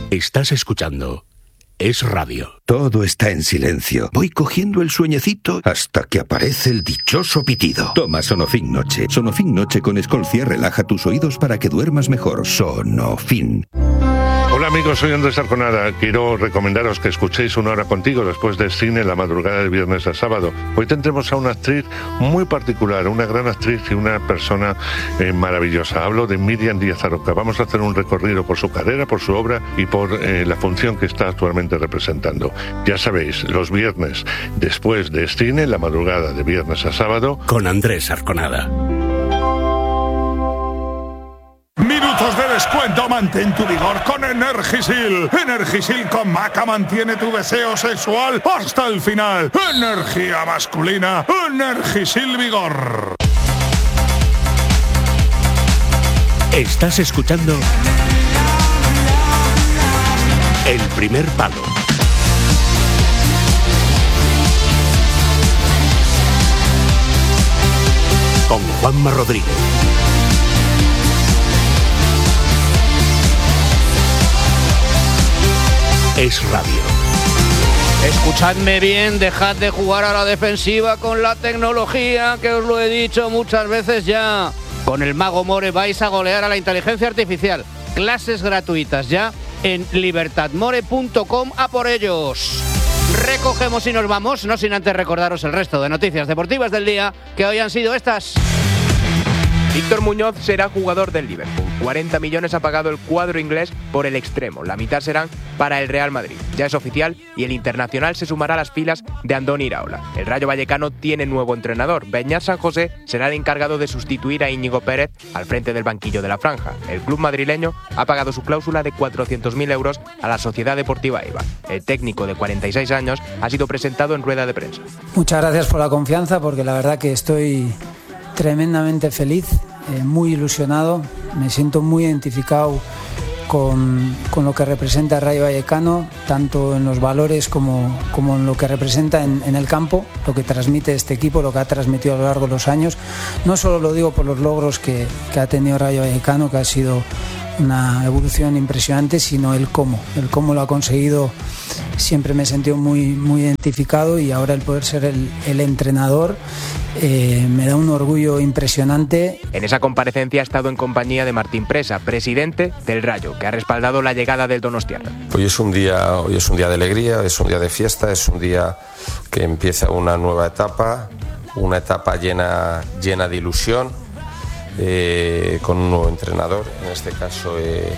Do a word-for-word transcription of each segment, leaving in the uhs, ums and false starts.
Estás escuchando Es Radio. Todo está en silencio. Voy cogiendo el sueñecito hasta que aparece el dichoso pitido. Toma Sonofin Noche. Sonofin Noche con Escolcia relaja tus oídos para que duermas mejor. Sonofin. Hola amigos, soy Andrés Arconada. Quiero recomendaros que escuchéis Una Hora Contigo después del cine la madrugada del viernes a sábado. Hoy tendremos a una actriz muy particular, una gran actriz y una persona eh, maravillosa. Hablo de Miriam Díaz Aroca. Vamos a hacer un recorrido por su carrera, por su obra y por eh, la función que está actualmente representando. Ya sabéis, los viernes después del cine, la madrugada de viernes a sábado, con Andrés Arconada. Minutos de descuento, mantén tu vigor con Energisil. Energisil con Maca mantiene tu deseo sexual hasta el final. Energía masculina, Energisil Vigor. Estás escuchando El Primer Palo. Con Juanma Rodríguez. Es Radio. Escuchadme bien, dejad de jugar a la defensiva con la tecnología, que os lo he dicho muchas veces ya. Con el Mago More vais a golear a la inteligencia artificial. Clases gratuitas ya en libertad more punto com, a por ellos. Recogemos y nos vamos, no sin antes recordaros el resto de noticias deportivas del día, que hoy han sido estas. Víctor Muñoz será jugador del Liverpool. cuarenta millones ha pagado el cuadro inglés por el extremo. La mitad serán para el Real Madrid. Ya es oficial y el internacional se sumará a las filas de Andoni Iraola. El Rayo Vallecano tiene nuevo entrenador. Beñat San José será el encargado de sustituir a Íñigo Pérez al frente del banquillo de la franja. El club madrileño ha pagado su cláusula de cuatrocientos mil euros a la Sociedad Deportiva Eibar. El técnico de cuarenta y seis años ha sido presentado en rueda de prensa. Muchas gracias por la confianza, porque la verdad que estoy tremendamente feliz, eh, muy ilusionado, me siento muy identificado con, con lo que representa el Rayo Vallecano, tanto en los valores como, como en lo que representa en, en el campo, lo que transmite este equipo, lo que ha transmitido a lo largo de los años. No solo lo digo por los logros que, que ha tenido Rayo Vallecano, que ha sido una evolución impresionante, sino el cómo, el cómo lo ha conseguido. Siempre me he sentido muy, muy identificado, y ahora el poder ser el, el entrenador eh, me da un orgullo impresionante. En esa comparecencia ha estado en compañía de Martín Presa, presidente del Rayo, que ha respaldado la llegada del donostiarra. Hoy es un día, hoy es un día de alegría, es un día de fiesta, es un día que empieza una nueva etapa, una etapa llena, llena de ilusión, eh, con un nuevo entrenador, en este caso eh,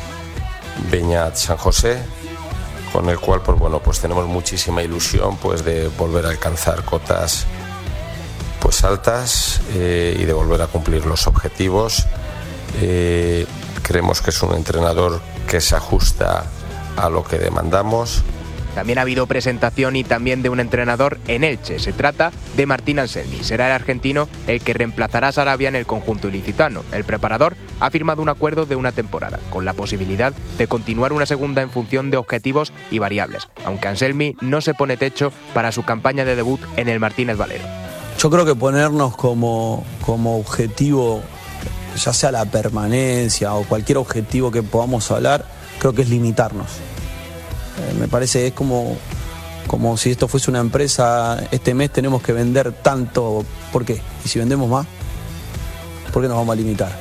Beñat San José, con el cual pues bueno, pues tenemos muchísima ilusión pues de volver a alcanzar cotas pues altas eh, y de volver a cumplir los objetivos. Eh, creemos que es un entrenador que se ajusta a lo que demandamos. También ha habido presentación y también de un entrenador en Elche. Se trata de Martín Anselmi. Será el argentino el que reemplazará a Sarabia en el conjunto ilicitano. El preparador ha firmado un acuerdo de una temporada, con la posibilidad de continuar una segunda en función de objetivos y variables, aunque Anselmi no se pone techo para su campaña de debut en el Martínez Valero. Yo creo que ponernos como, como objetivo, ya sea la permanencia o cualquier objetivo que podamos hablar, creo que es limitarnos. Eh, me parece que es como, como si esto fuese una empresa. Este mes tenemos que vender tanto. ¿Por qué? Y si vendemos más, ¿por qué nos vamos a limitar?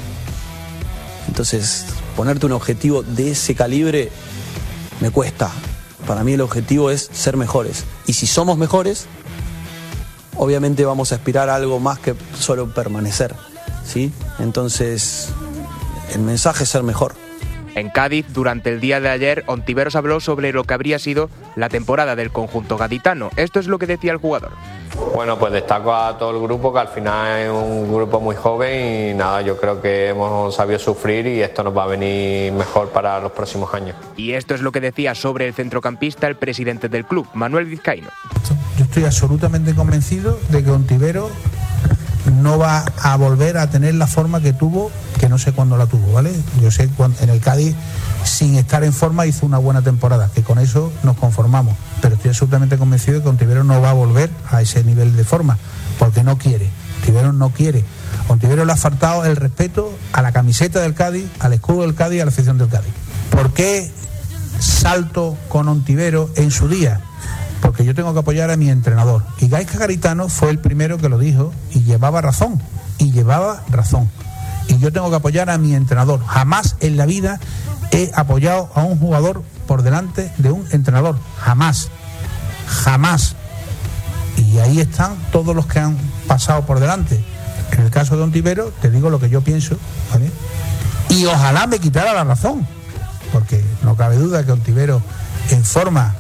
Entonces, ponerte un objetivo de ese calibre me cuesta. Para mí el objetivo es ser mejores. Y si somos mejores, obviamente vamos a aspirar a algo más que solo permanecer, ¿sí? Entonces, el mensaje es ser mejor. En Cádiz, durante el día de ayer, Ontiveros habló sobre lo que habría sido la temporada del conjunto gaditano. Esto es lo que decía el jugador. Bueno, pues destaco a todo el grupo, que al final es un grupo muy joven y nada, yo creo que hemos sabido sufrir y esto nos va a venir mejor para los próximos años. Y esto es lo que decía sobre el centrocampista el presidente del club, Manuel Vizcaíno. Yo estoy absolutamente convencido de que Ontiveros no va a volver a tener la forma que tuvo, que no sé cuándo la tuvo, ¿vale? Yo sé cuando en el Cádiz, sin estar en forma, hizo una buena temporada, que con eso nos conformamos, pero estoy absolutamente convencido de que Ontiveros no va a volver a ese nivel de forma, porque no quiere. Ontiveros no quiere. Ontiveros le ha faltado el respeto a la camiseta del Cádiz, al escudo del Cádiz y a la afición del Cádiz. ¿Por qué salto con Ontivero en su día, porque yo tengo que apoyar a mi entrenador. Y Gaizka Garitano fue el primero que lo dijo y llevaba razón, y llevaba razón. Y yo tengo que apoyar a mi entrenador. Jamás en la vida he apoyado a un jugador por delante de un entrenador. Jamás. Jamás. Y ahí están todos los que han pasado por delante. En el caso de Ontivero, te digo lo que yo pienso, ¿vale? Y ojalá me quitara la razón, porque no cabe duda que Ontivero en forma,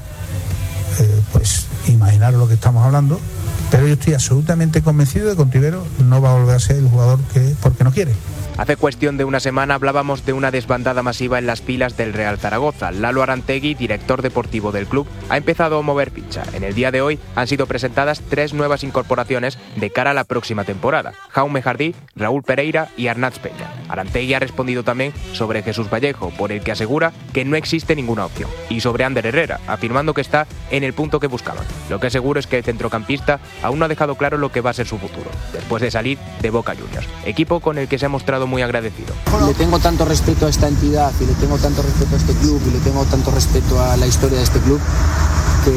eh, pues imaginar lo que estamos hablando, pero yo estoy absolutamente convencido de que Ontivero no va a volver a ser el jugador que es porque no quiere. Hace cuestión de una semana hablábamos de una desbandada masiva en las filas del Real Zaragoza. Lalo Arantegui, director deportivo del club, ha empezado a mover ficha. En el día de hoy han sido presentadas tres nuevas incorporaciones de cara a la próxima temporada: Jaume Jardí, Raúl Pereira y Arnaz Peña. Arantegui ha respondido también sobre Jesús Vallejo, por el que asegura que no existe ninguna opción, y sobre Ander Herrera, afirmando que está en el punto que buscaban. Lo que es seguro es que el centrocampista aún no ha dejado claro lo que va a ser su futuro, después de salir de Boca Juniors, equipo con el que se ha mostrado muy agradecido. Le tengo tanto respeto a esta entidad y le tengo tanto respeto a este club y le tengo tanto respeto a la historia de este club que,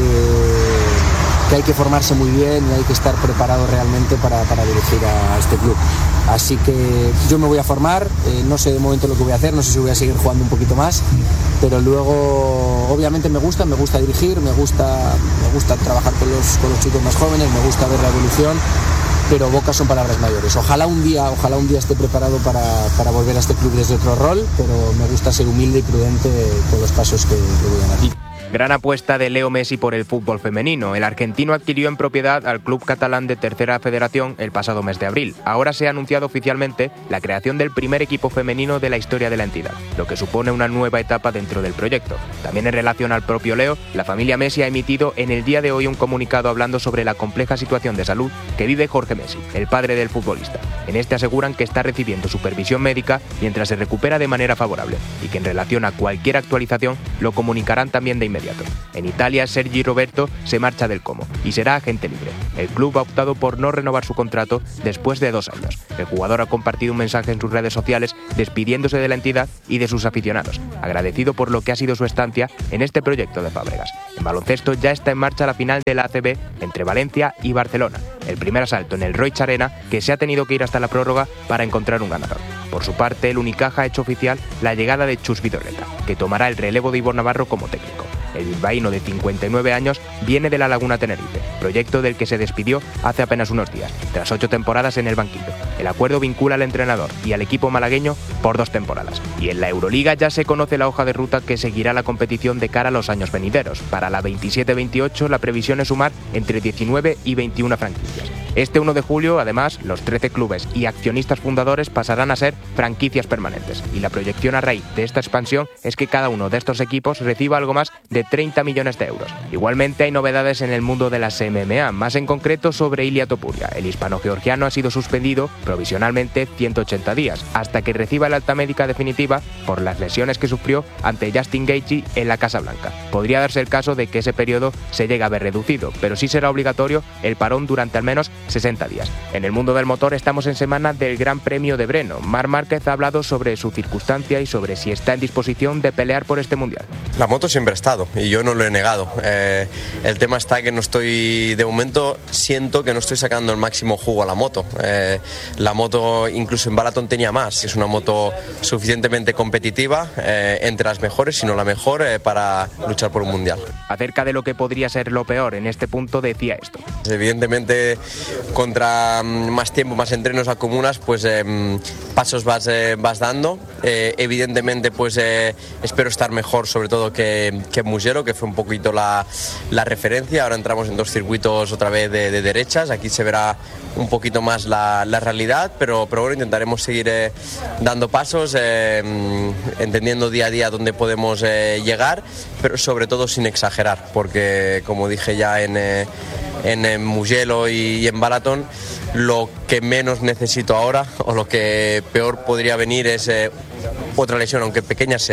que hay que formarse muy bien y hay que estar preparado realmente para, para dirigir a este club. Así que yo me voy a formar, eh, no sé de momento lo que voy a hacer, no sé si voy a seguir jugando un poquito más, pero luego obviamente me gusta, me gusta dirigir, me gusta, me gusta trabajar con los, con los chicos más jóvenes, me gusta ver la evolución. Pero Boca son palabras mayores. Ojalá un día, ojalá un día esté preparado para, para volver a este club desde otro rol, pero me gusta ser humilde y prudente con los pasos que, que voy a dar. Gran apuesta de Leo Messi por el fútbol femenino. El argentino adquirió en propiedad al club catalán de Tercera Federación el pasado mes de abril. Ahora se ha anunciado oficialmente la creación del primer equipo femenino de la historia de la entidad, lo que supone una nueva etapa dentro del proyecto. También en relación al propio Leo, la familia Messi ha emitido en el día de hoy un comunicado hablando sobre la compleja situación de salud que vive Jorge Messi, el padre del futbolista. En este aseguran que está recibiendo supervisión médica mientras se recupera de manera favorable y que en relación a cualquier actualización lo comunicarán también de inmediato. En Italia, Sergi Roberto se marcha del Como y será agente libre. El club ha optado por no renovar su contrato después de dos años. El jugador ha compartido un mensaje en sus redes sociales despidiéndose de la entidad y de sus aficionados, agradecido por lo que ha sido su estancia en este proyecto de Fábregas. En baloncesto ya está en marcha la final de la A C B entre Valencia y Barcelona, el primer asalto en el Roig Arena que se ha tenido que ir hasta la prórroga para encontrar un ganador. Por su parte, el Unicaja ha hecho oficial la llegada de Chus Vidorreta, que tomará el relevo de Ivor Navarro como técnico. El bilbaíno de cincuenta y nueve años viene de la Laguna Tenerife, proyecto del que se despidió hace apenas unos días, tras ocho temporadas en el banquillo. El acuerdo vincula al entrenador y al equipo malagueño por dos temporadas. Y en la Euroliga ya se conoce la hoja de ruta que seguirá la competición de cara a los años venideros. Para la veintisiete veintiocho la previsión es sumar entre diecinueve y veintiuna franquicias. Este uno de julio, además, los trece clubes y accionistas fundadores pasarán a ser franquicias permanentes. Y la proyección a raíz de esta expansión es que cada uno de estos equipos reciba algo más de treinta millones de euros. Igualmente hay novedades en el mundo de las M M A, más en concreto sobre Ilia Topuria. El hispano-georgiano ha sido suspendido provisionalmente ciento ochenta días, hasta que reciba la alta médica definitiva por las lesiones que sufrió ante Justin Gaethje en la Casa Blanca. Podría darse el caso de que ese periodo se llegue a ver reducido, pero sí será obligatorio el parón durante al menos sesenta días. En el mundo del motor estamos en semana del Gran Premio de Brno. Marc Márquez ha hablado sobre su circunstancia y sobre si está en disposición de pelear por este mundial. La moto siempre ha estado y yo no lo he negado. Eh, el tema está que no estoy, de momento siento que no estoy sacando el máximo jugo a la moto. Eh, la moto incluso en Balaton tenía más. Es una moto suficientemente competitiva, eh, entre las mejores, si no la mejor, eh, para luchar por un mundial. Acerca de lo que podría ser lo peor en este punto decía esto. Evidentemente, contra más tiempo, más entrenos acumulas, pues eh, pasos vas, eh, vas dando. Eh, evidentemente, pues eh, espero estar mejor, sobre todo que, que Mugello, que fue un poquito la, la referencia. Ahora entramos en dos circuitos otra vez de, de derechas. Aquí se verá un poquito más la, la realidad, pero, pero bueno, intentaremos seguir eh, dando pasos, eh, entendiendo día a día dónde podemos eh, llegar, pero sobre todo sin exagerar, porque como dije ya en... Eh, en, en Mugello y, y en Balaton, lo que menos necesito ahora o lo que peor podría venir es eh, otra lesión, aunque pequeña sea.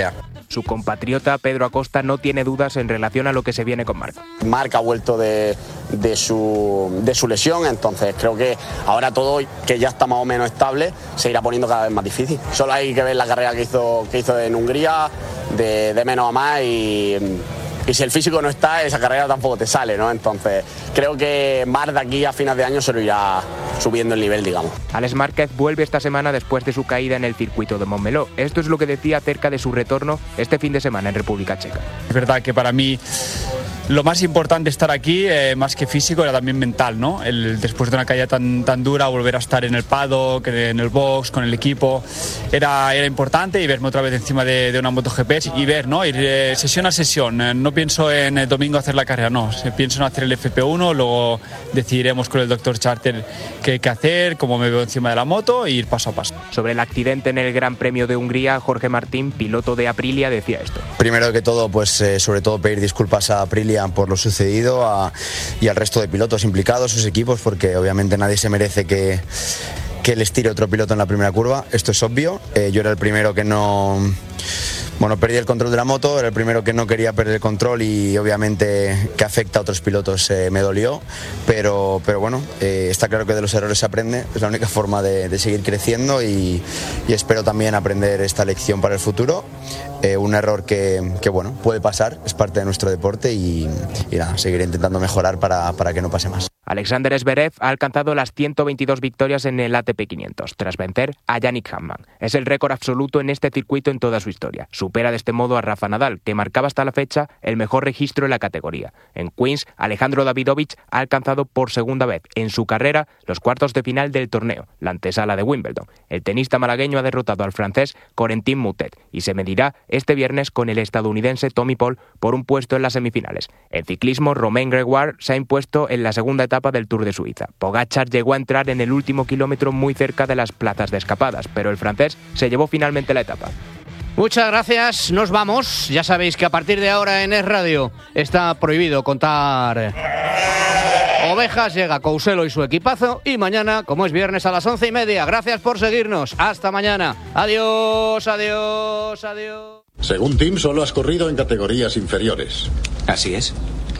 Su compatriota Pedro Acosta no tiene dudas en relación a lo que se viene con Marc. Marc ha vuelto de, de, su, de su lesión, entonces creo que ahora todo, que ya está más o menos estable, se irá poniendo cada vez más difícil. Solo hay que ver la carrera que hizo, que hizo en Hungría, de, de menos a más, y, y si el físico no está, esa carrera tampoco te sale, ¿no? Entonces creo que Marc de aquí a finales de año se lo irá subiendo el nivel, digamos. Alex Márquez vuelve esta semana después de su caída en el circuito de Montmeló. Esto es lo que decía acerca de su retorno este fin de semana en República Checa. Es verdad que para mí lo más importante estar aquí, eh, más que físico, era también mental, ¿no? El, después de una caída tan, tan dura, volver a estar en el paddock, en el box, con el equipo, era, era importante, y verme otra vez encima de, de una MotoGP y ver, ¿no? Ir eh, sesión a sesión. Eh, no pienso en el domingo hacer la carrera, no. Pienso en hacer el F P uno, luego decidiremos con el doctor Charter qué, qué hacer, cómo me veo encima de la moto, e ir paso a paso. Sobre el accidente en el Gran Premio de Hungría, Jorge Martín, piloto de Aprilia, decía esto. Primero que todo, pues eh, sobre todo pedir disculpas a Aprilia por lo sucedido a, y al resto de pilotos implicados, sus equipos, porque obviamente nadie se merece que, que les tire otro piloto en la primera curva. Esto es obvio. Eh, yo era el primero que no... Bueno, perdí el control de la moto, era el primero que no quería perder el control, y obviamente que afecta a otros pilotos eh, me dolió, pero, pero bueno, eh, está claro que de los errores se aprende, es la única forma de, de seguir creciendo, y, y espero también aprender esta lección para el futuro. Eh, un error que, que bueno, puede pasar, es parte de nuestro deporte, y, y nada, seguiré intentando mejorar para, para que no pase más. Alexander Zverev ha alcanzado las ciento veintidós victorias en el A T P quinientos, tras vencer a Yannick Hanfmann. Es el récord absoluto en este circuito en toda su historia. Supera de este modo a Rafa Nadal, que marcaba hasta la fecha el mejor registro en la categoría. En Queens, Alejandro Davidovich ha alcanzado por segunda vez en su carrera los cuartos de final del torneo, la antesala de Wimbledon. El tenista malagueño ha derrotado al francés Corentin Moutet y se medirá este viernes con el estadounidense Tommy Paul por un puesto en las semifinales. En ciclismo, Romain Gregoire se ha impuesto en la segunda etapa del Tour de Suiza. Pogačar llegó a entrar en el último kilómetro muy cerca de las plazas de escapadas, pero el francés se llevó finalmente la etapa. Muchas gracias, nos vamos. Ya sabéis que a partir de ahora en Es Radio está prohibido contar ovejas. Llega Couselo y su equipazo, y mañana, como es viernes, a las once y media. Gracias por seguirnos. Hasta mañana. Adiós, adiós, adiós. Según Tim, solo has corrido en categorías inferiores. Así es.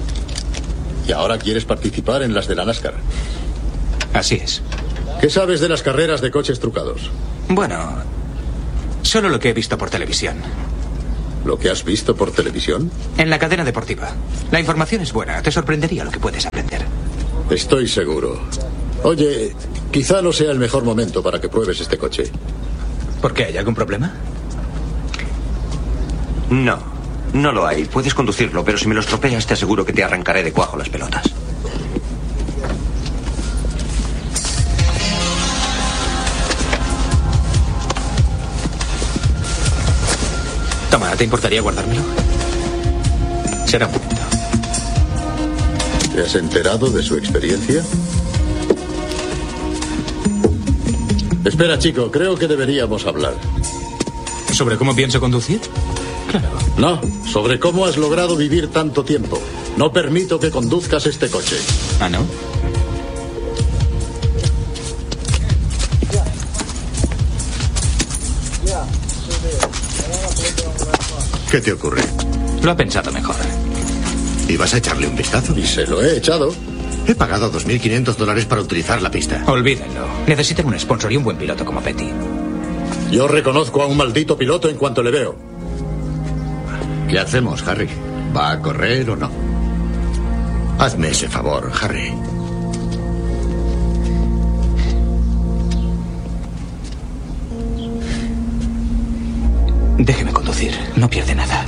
Y ahora quieres participar en las de la NASCAR. Así es. ¿Qué sabes de las carreras de coches trucados? Bueno, solo lo que he visto por televisión. ¿Lo que has visto por televisión? En la cadena deportiva. La información es buena. Te sorprendería lo que puedes aprender. Estoy seguro. Oye, quizá no sea el mejor momento para que pruebes este coche. ¿Por qué? ¿Hay algún problema? No. No lo hay. Puedes conducirlo, pero si me lo estropeas te aseguro que te arrancaré de cuajo las pelotas. Toma, ¿te importaría guardármelo? Será un poquito. ¿Te has enterado de su experiencia? Espera, chico, creo que deberíamos hablar. ¿Sobre cómo pienso conducir? Claro. No, sobre cómo has logrado vivir tanto tiempo. No permito que conduzcas este coche. ¿Ah, no? ¿Qué te ocurre? Lo ha pensado mejor. ¿Y vas a echarle un vistazo? Y se lo he echado. He pagado dos mil quinientos dólares para utilizar la pista. Olvídenlo. Necesitan un sponsor y un buen piloto como Petty. Yo reconozco a un maldito piloto en cuanto le veo. ¿Qué hacemos, Harry? ¿Va a correr o no? Hazme ese favor, Harry. Déjeme conducir. No pierde nada.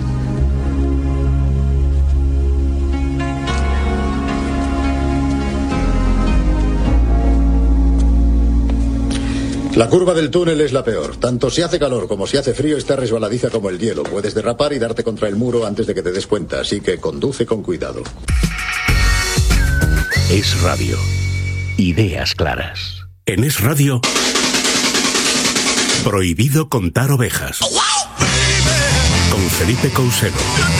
La curva del túnel es la peor. Tanto si hace calor como si hace frío está resbaladiza como el hielo. Puedes derrapar y darte contra el muro antes de que te des cuenta, así que conduce con cuidado. Es Radio. Ideas claras. En Es Radio, prohibido contar ovejas. Con Felipe Couselo.